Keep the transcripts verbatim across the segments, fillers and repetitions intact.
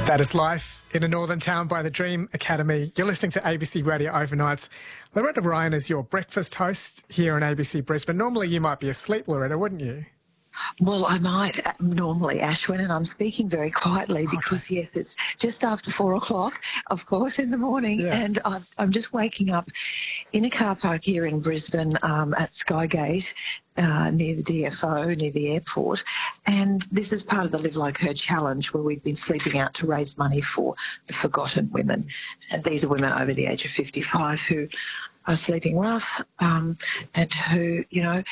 That is life in a northern town by the Dream Academy. You're listening to A B C Radio Overnights. Loretta Ryan is your breakfast host here in A B C Brisbane. Normally you might be asleep, Loretta, wouldn't you? Well, I might uh, normally, Ashwin, and I'm speaking very quietly because, okay. yes, it's just after four o'clock, of course, in the morning, yeah. and I'm, I'm just waking up in a car park here in Brisbane um, at Skygate, uh, near the D F O, near the airport, and this is part of the Live Like Her challenge where we've been sleeping out to raise money for the forgotten women. And these are women over the age of fifty-five who are sleeping rough um, and who, you know,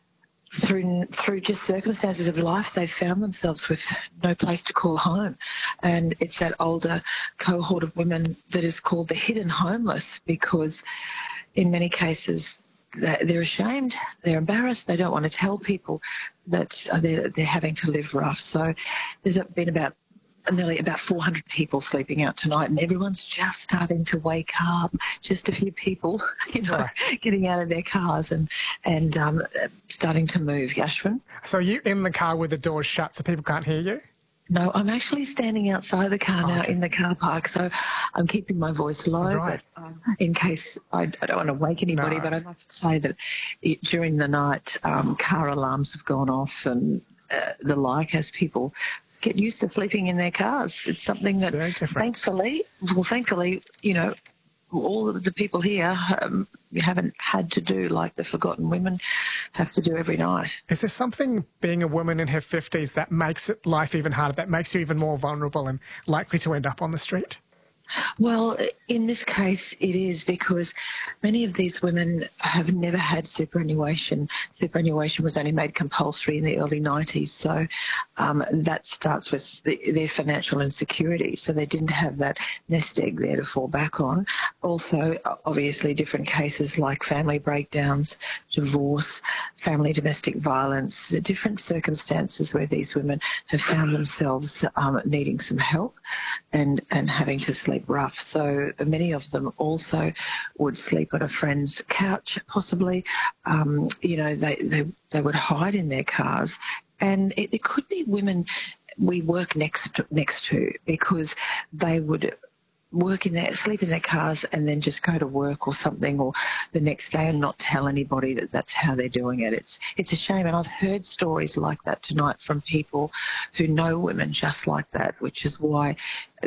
Through through just circumstances of life, they've found themselves with no place to call home. And it's that older cohort of women that is called the hidden homeless because in many cases they're ashamed, they're embarrassed, they don't want to tell people that they're, they're having to live rough. So there's been about nearly about four hundred people sleeping out tonight, and everyone's just starting to wake up. Just a few people, you know, right. getting out of their cars and and um, starting to move. Ashwin? So are you in the car with the doors shut so people can't hear you? No, I'm actually standing outside the car oh, now okay. in the car park, so I'm keeping my voice low, right. but um, in case I, I don't want to wake anybody. No. But I must say that it, during the night, um, car alarms have gone off and uh, the like as people get used to sleeping in their cars. It's something that, thankfully, well, thankfully, you know, all of the people here um, haven't had to do like the forgotten women have to do every night. Is there something, being a woman in her fifties, that makes it life even harder, that makes you even more vulnerable and likely to end up on the street? Well, in this case, it is because many of these women have never had superannuation. Superannuation was only made compulsory in the early nineties, so um, that starts with the, their financial insecurity. So they didn't have that nest egg there to fall back on. Also, obviously, different cases like family breakdowns, divorce, family domestic violence, different circumstances where these women have found themselves um, needing some help and, and having to sleep rough. So many of them also would sleep on a friend's couch, possibly. Um, you know, they, they, they would hide in their cars. And it, it could be women we work next next to because they would work in their, sleep in their cars and then just go to work or something, or the next day and not tell anybody that that's how they're doing it. It's it's a shame, and I've heard stories like that tonight from people who know women just like that, which is why,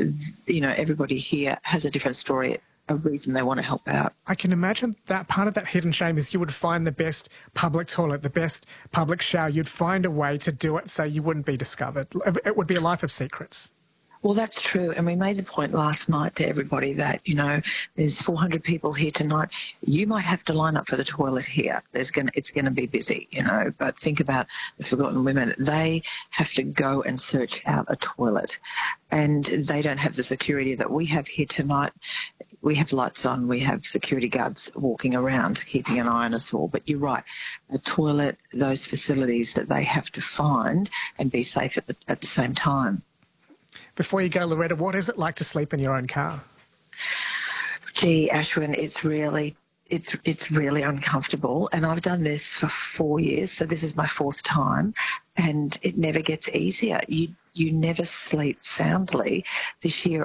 you know, everybody here has a different story, a reason they want to help out. I can imagine that part of that hidden shame is you would find the best public toilet, the best public shower. You'd find a way to do it so you wouldn't be discovered. It would be a life of secrets. Well, that's true. And we made the point last night to everybody that, you know, there's four hundred people here tonight. You might have to line up for the toilet here. There's gonna, it's going to be busy, you know. But think about the forgotten women. They have to go and search out a toilet. And they don't have the security that we have here tonight. We have lights on. We have security guards walking around, keeping an eye on us all. But you're right. A toilet, those facilities that they have to find and be safe at the, at the same time. Before you go, Loretta, what is it like to sleep in your own car? Gee, Ashwin, it's really, it's it's really uncomfortable. And I've done this for four years, so this is my fourth time, and it never gets easier. You you never sleep soundly. This year